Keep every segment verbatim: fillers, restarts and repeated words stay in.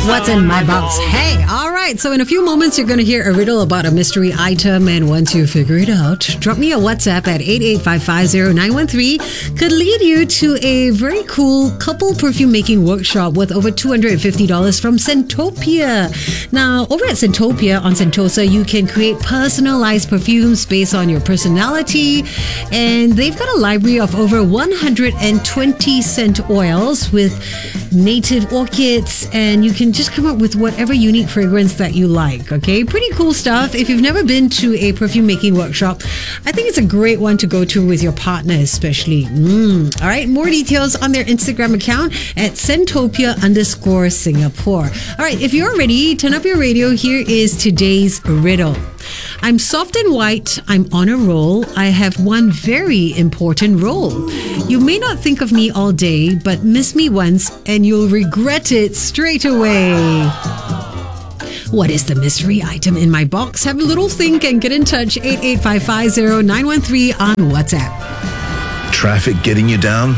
what's in my box. Hey, all right. So in a few moments, you're going to hear a riddle about a mystery item. And once you figure it out, drop me a WhatsApp at eight eight five five zero nine one three. Could lead you to a very cool couple perfume making workshop worth over two hundred fifty dollars from Scentopia. Now, over at Scentopia on Sentosa, you can create personalized perfumes based on your personality. And they've got a library of over one hundred twenty scent oils with native orchids, and you can just come up with whatever unique fragrance that you like. Okay, pretty cool stuff. If you've never been to a perfume making workshop, I think it's a great one to go to with your partner especially. Mm. All right, more details on their Instagram account at Scentopia underscore Singapore. All right, if you're ready, turn up your radio. Here is today's riddle. I'm soft and white, I'm on a roll, I have one very important role. You may not think of me all day, but miss me once and you'll regret it straight away. What is the mystery item in my box? Have a little think and get in touch. eight eight five five zero nine one three on WhatsApp. Traffic getting you down?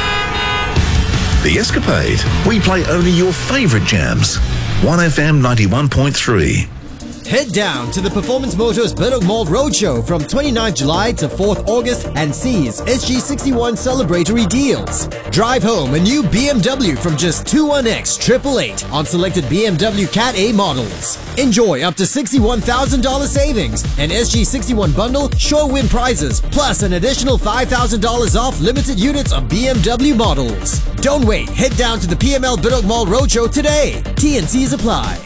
The Escapade. We play only your favourite jams. one F M ninety-one point three. Head down to the Performance Motors Bedok Mall Roadshow from twenty-ninth July to fourth August and seize S G sixty-one celebratory deals. Drive home a new B M W from just twenty-one X eight eight eight on selected B M W Cat A models. Enjoy up to sixty-one thousand dollars savings, an S G sixty-one bundle, sure win prizes, plus an additional five thousand dollars off limited units of B M W models. Don't wait, head down to the P M L Bedok Mall Roadshow today. T and C's apply.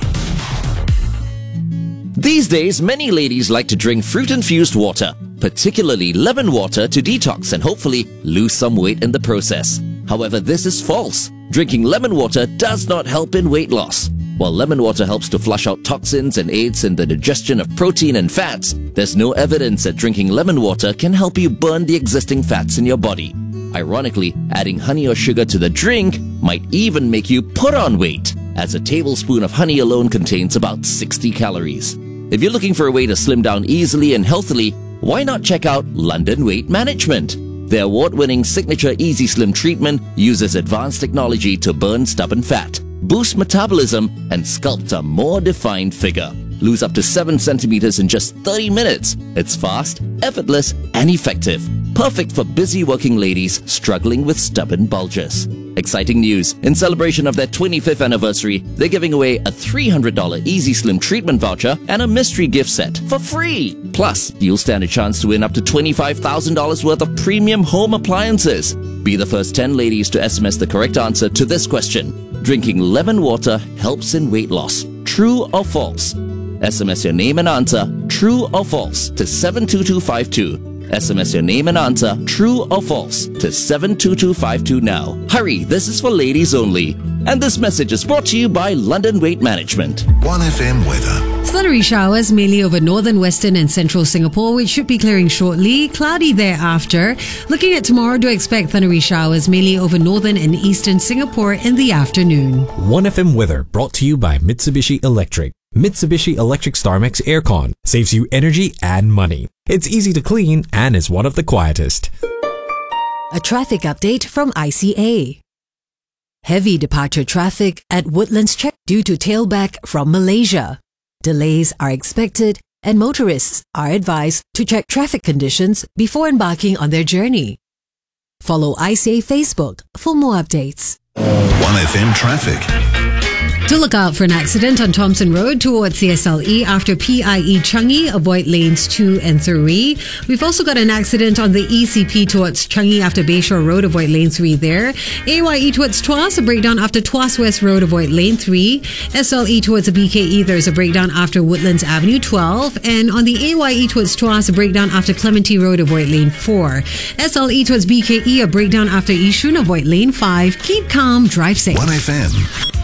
These days, many ladies like to drink fruit-infused water, particularly lemon water, to detox and hopefully lose some weight in the process. However, this is false. Drinking lemon water does not help in weight loss. While lemon water helps to flush out toxins and aids in the digestion of protein and fats, there's no evidence that drinking lemon water can help you burn the existing fats in your body. Ironically, adding honey or sugar to the drink might even make you put on weight, as a tablespoon of honey alone contains about sixty calories. If you're looking for a way to slim down easily and healthily, why not check out London Weight Management? Their award-winning signature Easy Slim treatment uses advanced technology to burn stubborn fat, boost metabolism, and sculpt a more defined figure. Lose up to seven centimeters in just thirty minutes. It's fast, effortless, and effective. Perfect for busy working ladies struggling with stubborn bulges. Exciting news! In celebration of their twenty-fifth anniversary, they're giving away a three hundred dollars Easy Slim treatment voucher and a mystery gift set for free. Plus, you'll stand a chance to win up to twenty-five thousand dollars worth of premium home appliances. Be the first ten ladies to S M S the correct answer to this question. Drinking lemon water helps in weight loss. True or false? S M S your name and answer, true or false, to seven two two five two. S M S your name and answer, true or false, to seven two two five two now. Hurry, this is for ladies only. And this message is brought to you by London Weight Management. one F M weather. Thundery showers mainly over northern, western and central Singapore, which should be clearing shortly. Cloudy thereafter. Looking at tomorrow, do expect thundery showers mainly over northern and eastern Singapore in the afternoon. one F M weather brought to you by Mitsubishi Electric. Mitsubishi Electric StarMax Aircon saves you energy and money. It's easy to clean and is one of the quietest. A traffic update from I C A. Heavy departure traffic at Woodlands Check due to tailback from Malaysia. Delays are expected and motorists are advised to check traffic conditions before embarking on their journey. Follow I C A Facebook for more updates. one F M traffic. To look out for an accident on Thompson Road towards C S L E after P I E Changi. Avoid lanes two and three. We've also got an accident on the E C P towards Changi after Bayshore Road. Avoid lane three there. A Y E towards Tuas. A breakdown after Tuas West Road. Avoid lane three. S L E towards the B K E. There's a breakdown after Woodlands Avenue twelve. And on the A Y E towards Tuas. A breakdown after Clementi Road. Avoid lane four. S L E towards B K E. A breakdown after Yishun. Avoid lane five. Keep calm. Drive safe. one F M.